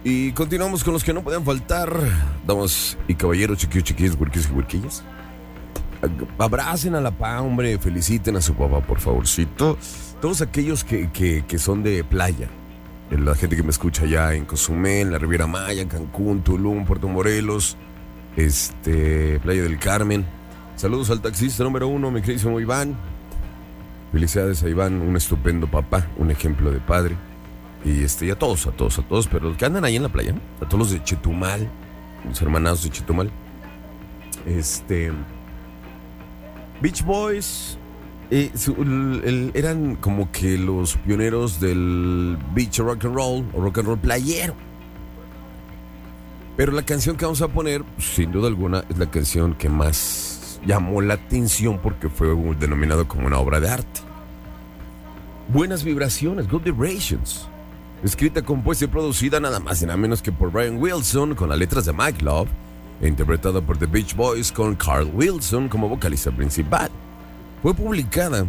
Y continuamos con los que no pueden faltar. Damas y caballeros, chiquillos, chiquillas, huerquillos y huerquillas. Abracen a la pa, hombre, feliciten a su papá, por favorcito. Todos aquellos que son de playa. La gente que me escucha allá en Cozumel, en la Riviera Maya, Cancún, Tulum, Puerto Morelos, Playa del Carmen. Saludos al taxista número 1, mi queridísimo Iván. Felicidades a Iván, un estupendo papá, un ejemplo de padre. Y a todos, pero los que andan ahí en la playa, ¿no? A todos los de Chetumal, los hermanados de Chetumal. Beach Boys eran como que los pioneros del beach rock and roll o rock and roll playero. Pero la canción que vamos a poner, sin duda alguna, es la canción que más llamó la atención porque fue denominado como una obra de arte. Buenas vibraciones, Good Vibrations. Escrita, compuesta y producida nada más y nada menos que por Brian Wilson con las letras de Mike Love e interpretada por The Beach Boys con Carl Wilson como vocalista principal. Fue publicada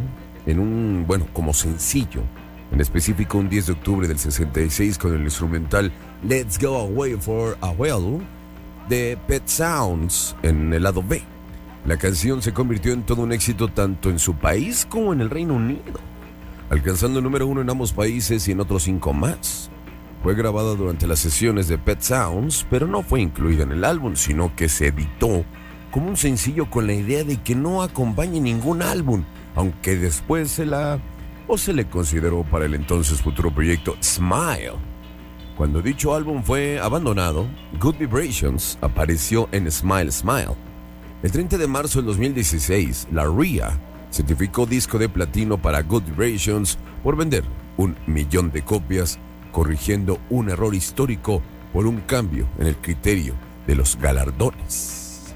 como sencillo, en específico un 10 de octubre del 66 con el instrumental Let's Go Away for a While de Pet Sounds en el lado B. La canción se convirtió en todo un éxito tanto en su país como en el Reino Unido, alcanzando el número 1 en ambos países y en otros 5 más. Fue grabada durante las sesiones de Pet Sounds, pero no fue incluida en el álbum, sino que se editó como un sencillo con la idea de que no acompañe ningún álbum, aunque después se le consideró para el entonces futuro proyecto Smile. Cuando dicho álbum fue abandonado, Good Vibrations apareció en Smile Smile. El 30 de marzo del 2016, la RIA certificó disco de platino para Good Vibrations por vender 1 millón de copias, corrigiendo un error histórico por un cambio en el criterio de los galardones.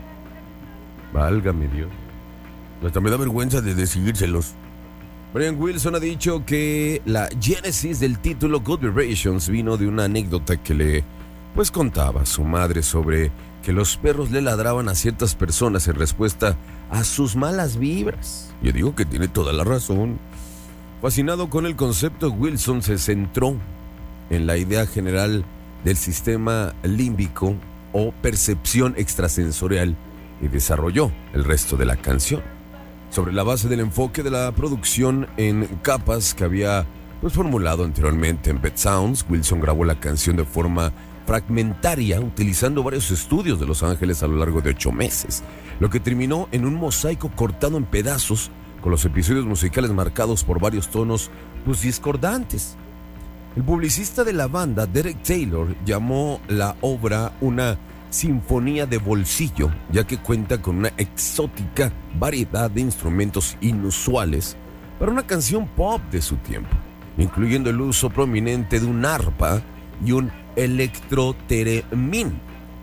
Válgame Dios. Hasta me da vergüenza de decírselos. Brian Wilson ha dicho que la génesis del título Good Vibrations vino de una anécdota que le contaba a su madre sobre que los perros le ladraban a ciertas personas en respuesta a sus malas vibras. Yo digo que tiene toda la razón. Fascinado con el concepto, Wilson se centró en la idea general del sistema límbico o percepción extrasensorial y desarrolló el resto de la canción. Sobre la base del enfoque de la producción en capas que había formulado anteriormente en Pet Sounds, Wilson grabó la canción de forma fragmentaria utilizando varios estudios de Los Ángeles a lo largo de 8 meses, lo que terminó en un mosaico cortado en pedazos con los episodios musicales marcados por varios tonos discordantes. El publicista de la banda, Derek Taylor, llamó la obra una sinfonía de bolsillo, ya que cuenta con una exótica variedad de instrumentos inusuales para una canción pop de su tiempo, incluyendo el uso prominente de un arpa y un electroteremín,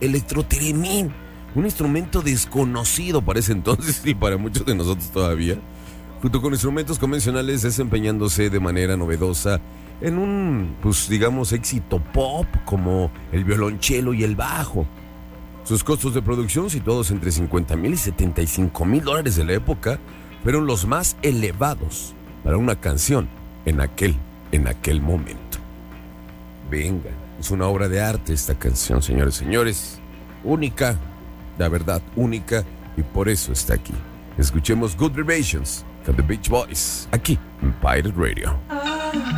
un instrumento desconocido para ese entonces y para muchos de nosotros todavía, junto con instrumentos convencionales desempeñándose de manera novedosa en un, éxito pop como el violonchelo y el bajo. Sus costos de producción, situados entre $50,000 y $75,000 de la época, fueron los más elevados para una canción en aquel momento. Venga, es una obra de arte esta canción, señores y señores. Única, la verdad, única, y por eso está aquí. Escuchemos Good Vibrations con The Beach Boys, aquí en Pirate Radio.